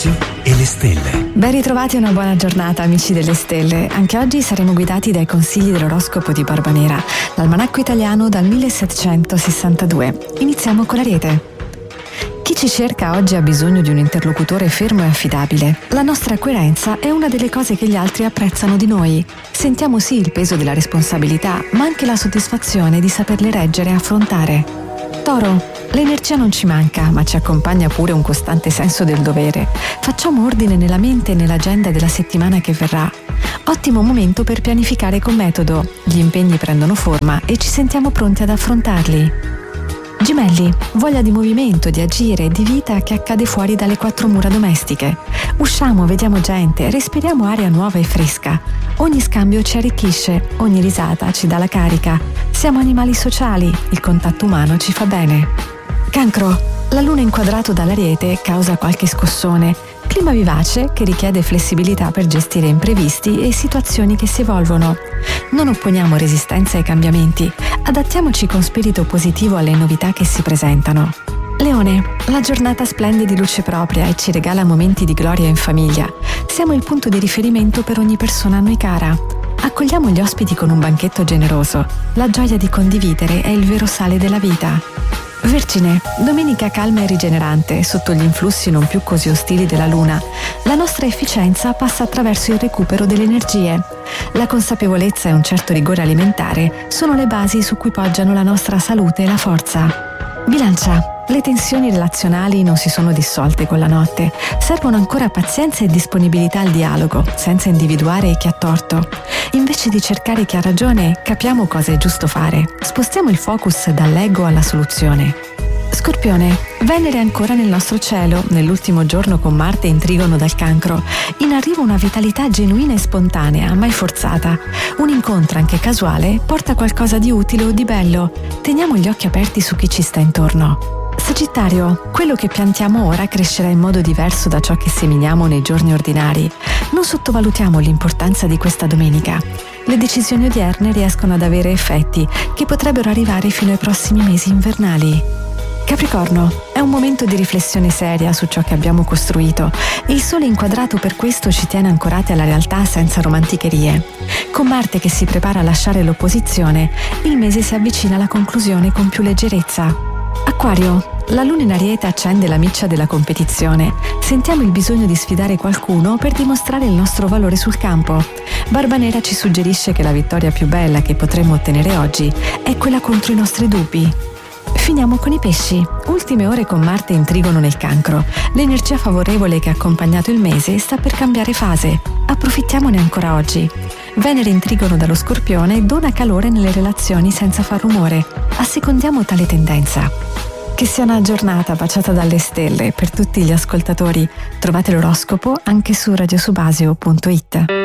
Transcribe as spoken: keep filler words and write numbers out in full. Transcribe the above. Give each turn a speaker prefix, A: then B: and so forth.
A: Subasio e le stelle.
B: Ben ritrovati, una buona giornata amici delle stelle. Anche oggi saremo guidati dai consigli dell'oroscopo di Barbanera, l'almanacco italiano dal millesettecentosessantadue. Iniziamo con l'Ariete. Chi ci cerca oggi ha bisogno di un interlocutore fermo e affidabile. La nostra coerenza è una delle cose che gli altri apprezzano di noi. Sentiamo sì il peso della responsabilità, ma anche la soddisfazione di saperle reggere e affrontare. Toro, l'energia non ci manca, ma ci accompagna pure un costante senso del dovere. Facciamo ordine nella mente e nell'agenda della settimana che verrà. Ottimo momento per pianificare con metodo. Gli impegni prendono forma e ci sentiamo pronti ad affrontarli. Gemelli, voglia di movimento, di agire, di vita che accade fuori dalle quattro mura domestiche. Usciamo, vediamo gente, respiriamo aria nuova e fresca. Ogni scambio ci arricchisce, ogni risata ci dà la carica. Siamo animali sociali, il contatto umano ci fa bene. Cancro, la luna inquadrato dall'Ariete causa qualche scossone. Clima vivace che richiede flessibilità per gestire imprevisti e situazioni che si evolvono. Non opponiamo resistenza ai cambiamenti, adattiamoci con spirito positivo alle novità che si presentano. Leone, la giornata splende di luce propria e ci regala momenti di gloria in famiglia. Siamo il punto di riferimento per ogni persona a noi cara. Accogliamo gli ospiti con un banchetto generoso. La gioia di condividere è il vero sale della vita. Vergine, domenica calma e rigenerante, sotto gli influssi non più così ostili della luna. La nostra efficienza passa attraverso il recupero delle energie. La consapevolezza e un certo rigore alimentare sono le basi su cui poggiano la nostra salute e la forza. Bilancia, le tensioni relazionali non si sono dissolte con la notte. Servono ancora pazienza e disponibilità al dialogo, senza individuare chi ha torto. Invece di cercare chi ha ragione, capiamo cosa è giusto fare. Spostiamo il focus dall'ego alla soluzione. Scorpione, Venere è ancora nel nostro cielo, nell'ultimo giorno con Marte in trigono dal Cancro. In arrivo una vitalità genuina e spontanea, mai forzata. Un incontro anche casuale porta qualcosa di utile o di bello. Teniamo gli occhi aperti su chi ci sta intorno. Sagittario, quello che piantiamo ora crescerà in modo diverso da ciò che seminiamo nei giorni ordinari. Non sottovalutiamo l'importanza di questa domenica. Le decisioni odierne riescono ad avere effetti che potrebbero arrivare fino ai prossimi mesi invernali. Capricorno, è un momento di riflessione seria su ciò che abbiamo costruito. Il Sole inquadrato per questo ci tiene ancorati alla realtà senza romanticherie. Con Marte che si prepara a lasciare l'opposizione, il mese si avvicina alla conclusione con più leggerezza. Acquario, la luna in Ariete accende la miccia della competizione. Sentiamo il bisogno di sfidare qualcuno per dimostrare il nostro valore sul campo. Barbanera ci suggerisce che la vittoria più bella che potremmo ottenere oggi è quella contro i nostri dubbi. Finiamo con i pesci. Ultime ore con Marte in trigono nel Cancro. L'energia favorevole che ha accompagnato il mese sta per cambiare fase. Approfittiamone ancora oggi. Venere in trigono dallo Scorpione dona calore nelle relazioni senza far rumore. Assecondiamo tale tendenza. Che sia una giornata baciata dalle stelle per tutti gli ascoltatori. Trovate l'oroscopo anche su radiosubasio punto it.